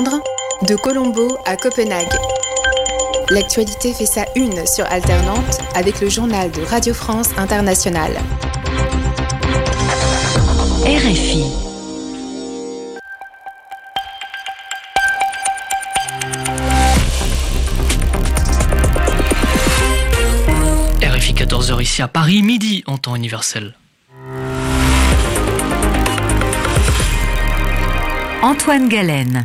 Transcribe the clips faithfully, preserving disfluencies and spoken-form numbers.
De Colombo à Copenhague. L'actualité fait sa une sur Alternante avec le journal de Radio France Internationale. R F I. R F I quatorze heures ici à Paris, midi en temps universel. Antoine Galen.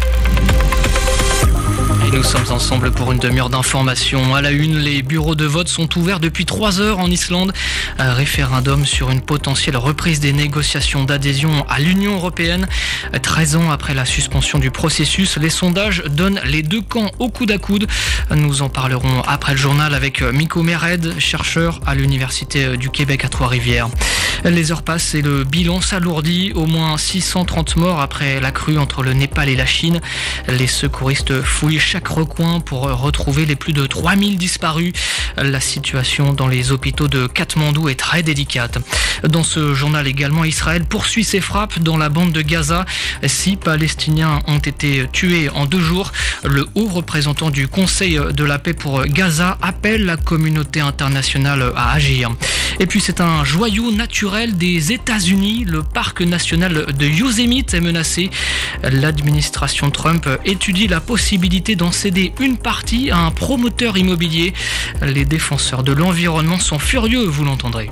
Et nous sommes ensemble pour une demi-heure d'information. À la une, les bureaux de vote sont ouverts depuis trois heures en Islande. Un référendum sur une potentielle reprise des négociations d'adhésion à l'Union européenne. treize ans après la suspension du processus, les sondages donnent les deux camps au coude à coude. Nous en parlerons après le journal avec Miko Mered, chercheur à l'Université du Québec à Trois-Rivières. Les heures passent et le bilan s'alourdit. Au moins six cent trente morts après la crue entre le Népal et la Chine. Les secouristes fouillent chaque recoin pour retrouver les plus de trois mille disparus. La situation dans les hôpitaux de Katmandou est très délicate. Dans ce journal également, Israël poursuit ses frappes dans la bande de Gaza. Six Palestiniens ont été tués en deux jours. Le haut représentant du Conseil de la paix pour Gaza appelle la communauté internationale à agir. Et puis c'est un joyau naturel des États-Unis. Le parc national de Yosemite est menacé. L'administration Trump étudie la possibilité d'en céder une partie à un promoteur immobilier. Les défenseurs de l'environnement sont furieux, vous l'entendrez.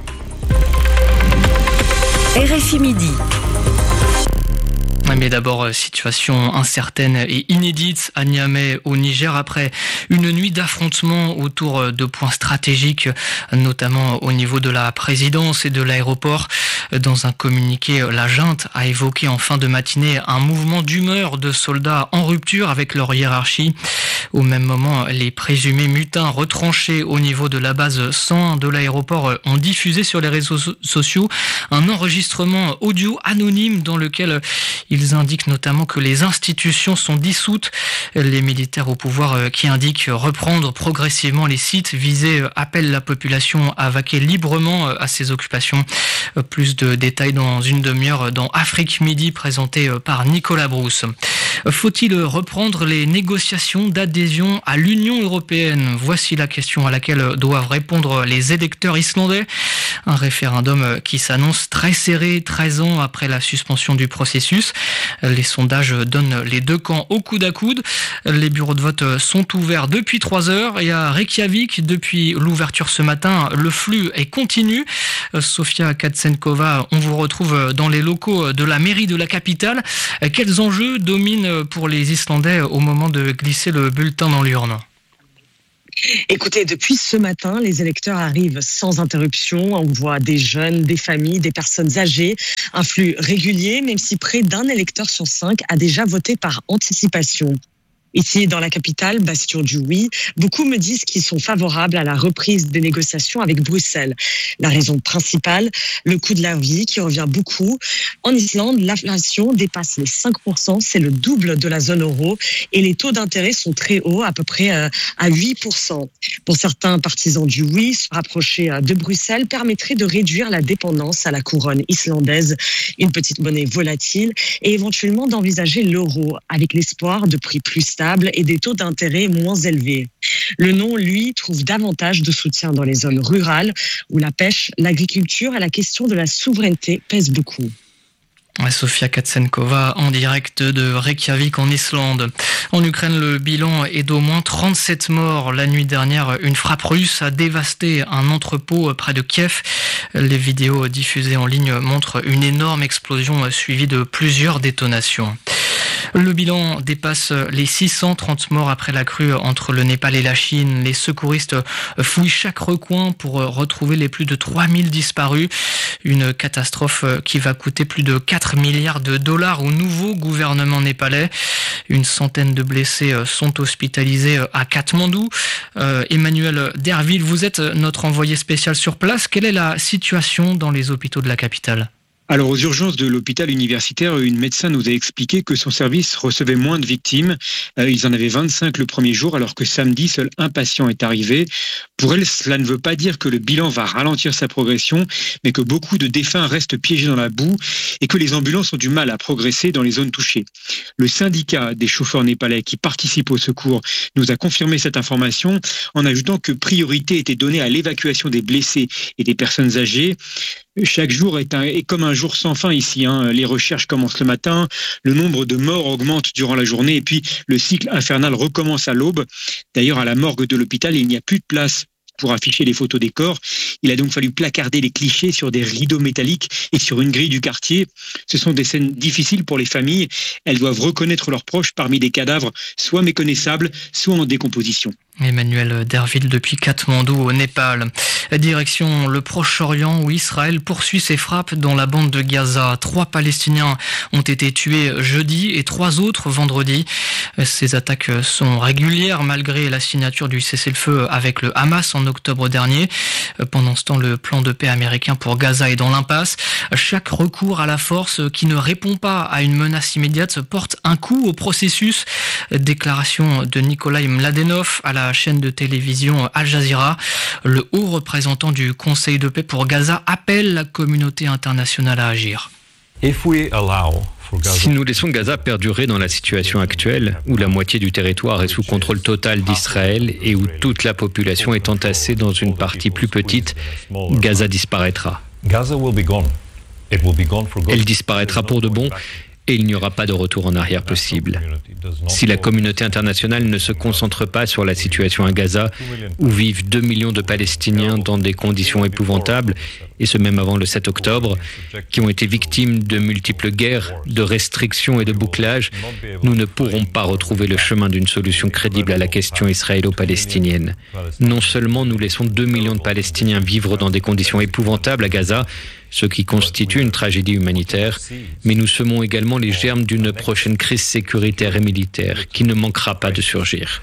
R F I midi. Mais d'abord, situation incertaine et inédite à Niamey, au Niger, après une nuit d'affrontements autour de points stratégiques, notamment au niveau de la présidence et de l'aéroport. Dans un communiqué, la junte a évoqué en fin de matinée un mouvement d'humeur de soldats en rupture avec leur hiérarchie. Au même moment, les présumés mutins retranchés au niveau de la base cent un de l'aéroport ont diffusé sur les réseaux sociaux un enregistrement audio anonyme dans lequel ils indiquent notamment que les institutions sont dissoutes. Les militaires au pouvoir qui indiquent reprendre progressivement les sites visés appellent la population à vaquer librement à ces occupations. Plus de détails dans une demi-heure dans Afrique Midi, présenté par Nicolas Brousse. Faut-il reprendre les négociations d'adhésion à l'Union européenne ? Voici la question à laquelle doivent répondre les électeurs islandais. Un référendum qui s'annonce très serré, treize ans après la suspension du processus. Les sondages donnent les deux camps au coude à coude. Les bureaux de vote sont ouverts depuis trois heures et à Reykjavik, depuis l'ouverture ce matin, le flux est continu. Sofia Katsenkova, on vous retrouve dans les locaux de la mairie de la capitale. Quels enjeux dominent pour les Islandais au moment de glisser le bulletin dans l'urne ? Écoutez, depuis ce matin, les électeurs arrivent sans interruption. On voit des jeunes, des familles, des personnes âgées. Un flux régulier, même si près d'un électeur sur cinq a déjà voté par anticipation. Ici, dans la capitale, bastion du oui, beaucoup me disent qu'ils sont favorables à la reprise des négociations avec Bruxelles. La raison principale, le coût de la vie qui revient beaucoup. En Islande, l'inflation dépasse les cinq pour cent, c'est le double de la zone euro et les taux d'intérêt sont très hauts, à peu près à huit pour cent. Pour certains partisans du oui, se rapprocher de Bruxelles permettrait de réduire la dépendance à la couronne islandaise, une petite monnaie volatile et éventuellement d'envisager l'euro avec l'espoir de prix plus stables et des taux d'intérêt moins élevés. Le non, lui, trouve davantage de soutien dans les zones rurales où la pêche, l'agriculture et la question de la souveraineté pèsent beaucoup. Sofia Katsenkova en direct de Reykjavik en Islande. En Ukraine, le bilan est d'au moins trente-sept morts. La nuit dernière, une frappe russe a dévasté un entrepôt près de Kiev. Les vidéos diffusées en ligne montrent une énorme explosion suivie de plusieurs détonations. Le bilan dépasse les six cent trente morts après la crue entre le Népal et la Chine. Les secouristes fouillent chaque recoin pour retrouver les plus de trois mille disparus. Une catastrophe qui va coûter plus de quatre milliards de dollars au nouveau gouvernement népalais. Une centaine de blessés sont hospitalisés à Katmandou. Euh, Emmanuel Derville, vous êtes notre envoyé spécial sur place. Quelle est la situation dans les hôpitaux de la capitale ? Alors aux urgences de l'hôpital universitaire, une médecin nous a expliqué que son service recevait moins de victimes. Euh, ils en avaient vingt-cinq le premier jour, alors que samedi, seul un patient est arrivé. Pour elle, cela ne veut pas dire que le bilan va ralentir sa progression, mais que beaucoup de défunts restent piégés dans la boue et que les ambulances ont du mal à progresser dans les zones touchées. Le syndicat des chauffeurs népalais qui participent au secours nous a confirmé cette information en ajoutant que priorité était donnée à l'évacuation des blessés et des personnes âgées. Chaque jour est, un, est comme un jour sans fin ici. Hein. Les recherches commencent le matin, le nombre de morts augmente durant la journée et puis le cycle infernal recommence à l'aube. D'ailleurs, à la morgue de l'hôpital, il n'y a plus de place pour afficher les photos des corps. Il a donc fallu placarder les clichés sur des rideaux métalliques et sur une grille du quartier. Ce sont des scènes difficiles pour les familles. Elles doivent reconnaître leurs proches parmi des cadavres soit méconnaissables, soit en décomposition. Emmanuel Derville depuis Katmandou au Népal. Direction le Proche-Orient où Israël poursuit ses frappes dans la bande de Gaza. Trois Palestiniens ont été tués jeudi et trois autres vendredi. Ces attaques sont régulières malgré la signature du cessez-le-feu avec le Hamas en octobre dernier. Pendant ce temps, le plan de paix américain pour Gaza est dans l'impasse. Chaque recours à la force qui ne répond pas à une menace immédiate porte un coup au processus. Déclaration de Nikolai Mladenov à la chaîne de télévision Al Jazeera. Le haut représentant du Conseil de paix pour Gaza appelle la communauté internationale à agir. Si nous laissons Gaza perdurer dans la situation actuelle, où la moitié du territoire est sous contrôle total d'Israël et où toute la population est entassée dans une partie plus petite, Gaza disparaîtra. Elle disparaîtra pour de bon et il n'y aura pas de retour en arrière possible. Si la communauté internationale ne se concentre pas sur la situation à Gaza, où vivent deux millions de Palestiniens dans des conditions épouvantables, et ce même avant le sept octobre, qui ont été victimes de multiples guerres, de restrictions et de bouclages, nous ne pourrons pas retrouver le chemin d'une solution crédible à la question israélo-palestinienne. Non seulement nous laissons deux millions de Palestiniens vivre dans des conditions épouvantables à Gaza, ce qui constitue une tragédie humanitaire, mais nous semons également les germes d'une prochaine crise sécuritaire et militaire qui ne manquera pas de surgir.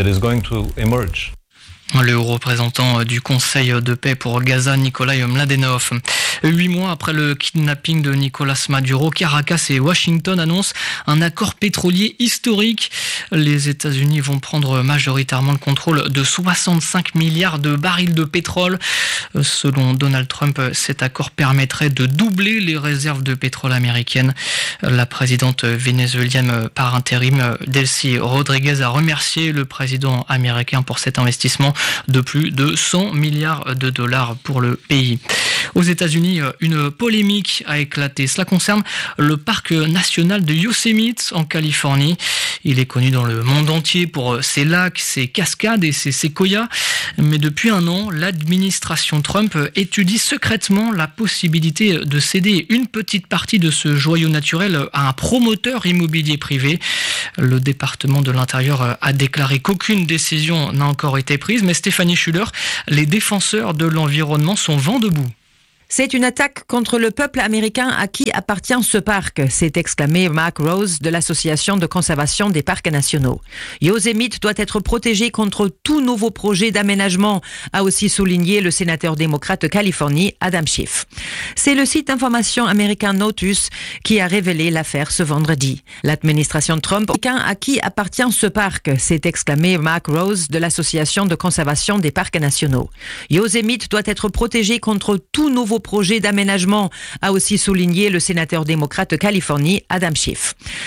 Le haut représentant du Conseil de paix pour Gaza, Nikolai Mladenov. Huit mois après le kidnapping de Nicolas Maduro, Caracas et Washington annoncent un accord pétrolier historique. Les États-Unis vont prendre majoritairement le contrôle de soixante-cinq milliards de barils de pétrole. Selon Donald Trump, cet accord permettrait de doubler les réserves de pétrole américaines. La présidente vénézuélienne par intérim, Delcy Rodriguez, a remercié le président américain pour cet investissement de plus de cent milliards de dollars pour le pays. Aux États-Unis, une polémique a éclaté. Cela concerne le parc national de Yosemite en Californie. Il est connu dans le monde entier pour ses lacs, ses cascades et ses séquoias. Mais depuis un an, l'administration Trump étudie secrètement la possibilité de céder une petite partie de ce joyau naturel à un promoteur immobilier privé. Le département de l'Intérieur a déclaré qu'aucune décision n'a encore été prise. Mais Stéphanie Schuller, les défenseurs de l'environnement sont vent debout. C'est une attaque contre le peuple américain à qui appartient ce parc, s'est exclamé Mark Rose de l'Association de conservation des parcs nationaux. Yosemite doit être protégé contre tout nouveau projet d'aménagement, a aussi souligné le sénateur démocrate de Californie, Adam Schiff. C'est le site d'information américain Notus qui a révélé l'affaire ce vendredi. L'administration Trump, à qui appartient ce parc, s'est exclamé Mark Rose de l'Association de conservation des parcs nationaux. Yosemite doit être protégé contre tout nouveau projet d'aménagement, a aussi souligné le sénateur démocrate de Californie, Adam Schiff.